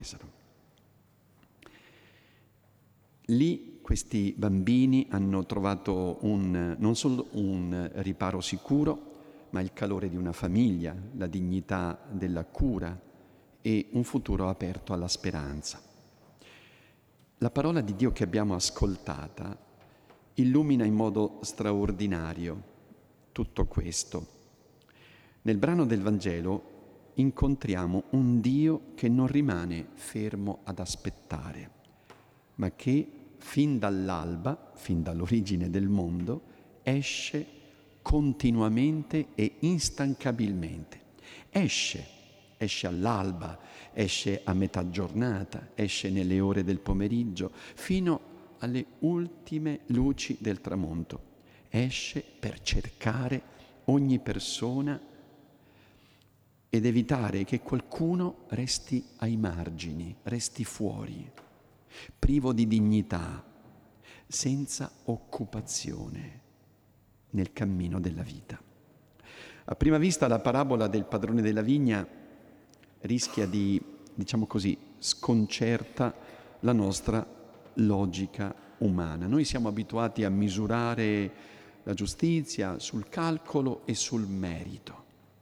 Lì questi bambini hanno trovato non solo un riparo sicuro, ma il calore di una famiglia, la dignità della cura e un futuro aperto alla speranza. La parola di Dio che abbiamo ascoltata illumina in modo straordinario tutto questo. Nel brano del Vangelo incontriamo un Dio che non rimane fermo ad aspettare, ma che fin dall'alba, fin dall'origine del mondo, esce continuamente e instancabilmente. Esce all'alba, esce a metà giornata, esce nelle ore del pomeriggio, fino alle ultime luci del tramonto. Esce per cercare ogni persona ed evitare che qualcuno resti ai margini, resti fuori, privo di dignità, senza occupazione nel cammino della vita. A prima vista la parabola del padrone della vigna rischia di, sconcerta la nostra logica umana. Noi siamo abituati a misurare la giustizia sul calcolo e sul merito.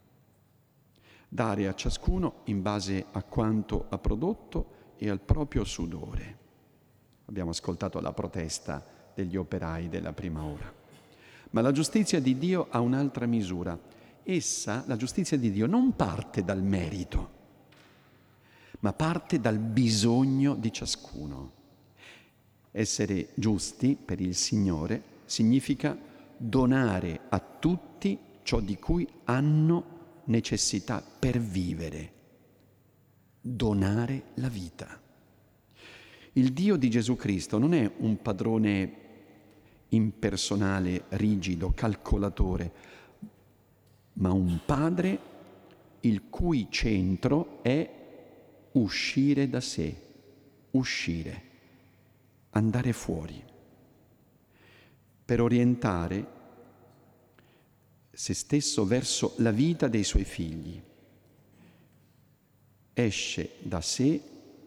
Dare a ciascuno in base a quanto ha prodotto e al proprio sudore. Abbiamo ascoltato la protesta degli operai della prima ora. Ma la giustizia di Dio ha un'altra misura. La giustizia di Dio, non parte dal merito, ma parte dal bisogno di ciascuno. Essere giusti per il Signore significa donare a tutti ciò di cui hanno necessità per vivere, donare la vita. Il Dio di Gesù Cristo non è un padrone impersonale, rigido, calcolatore, ma un padre il cui centro è uscire da sé, uscire, andare fuori, per orientare se stesso verso la vita dei suoi figli. Esce da sé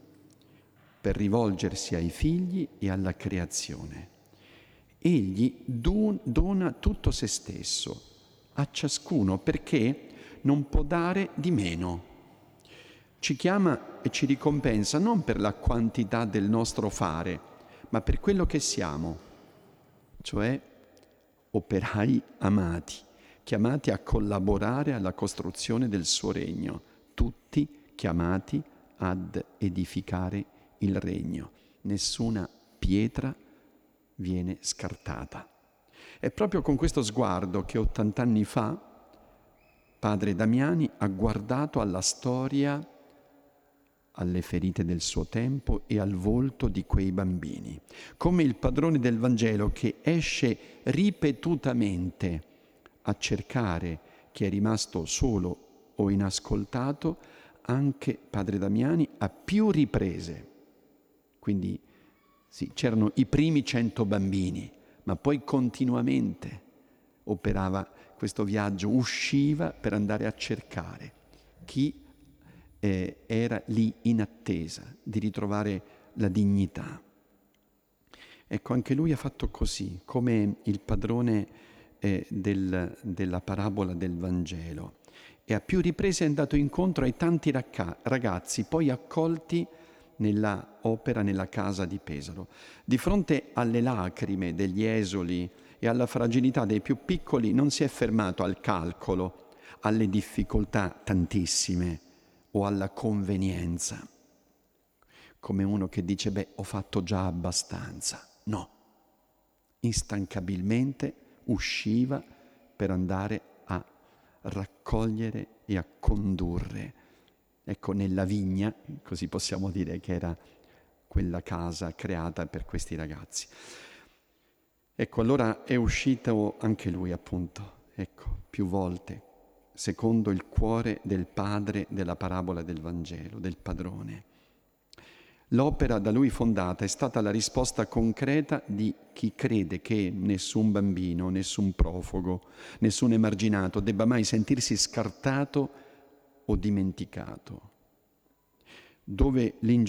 per rivolgersi ai figli e alla creazione. Egli dona tutto se stesso a ciascuno perché non può dare di meno. Ci chiama e ci ricompensa non per la quantità del nostro fare, ma per quello che siamo, cioè operai amati, chiamati a collaborare alla costruzione del suo regno, tutti chiamati ad edificare il regno. Nessuna pietra viene scartata. È proprio con questo sguardo che 80 anni fa padre Damiani ha guardato alla storia, alle ferite del suo tempo e al volto di quei bambini, come il padrone del Vangelo che esce ripetutamente a cercare chi è rimasto solo o inascoltato. Anche padre Damiani a più riprese. Quindi sì, c'erano i primi 100 bambini, ma poi continuamente operava questo viaggio, usciva per andare a cercare chi era lì in attesa di ritrovare la dignità. Ecco, anche lui ha fatto così, come il padrone della parabola del Vangelo. E a più riprese è andato incontro ai tanti ragazzi poi accolti nella opera nella casa di Pesaro. Di fronte alle lacrime degli esuli e alla fragilità dei più piccoli non si è fermato al calcolo, alle difficoltà tantissime o alla convenienza, come uno che dice ho fatto già abbastanza. No, instancabilmente usciva per andare a raccogliere e a condurre. Ecco, nella vigna, così possiamo dire che era quella casa creata per questi ragazzi. Ecco, allora è uscito anche lui, appunto, più volte, secondo il cuore del padre della parabola del Vangelo, del padrone. L'opera da lui fondata è stata la risposta concreta di chi crede che nessun bambino, nessun profugo, nessun emarginato debba mai sentirsi scartato o dimenticato. Dove l'ingiustizia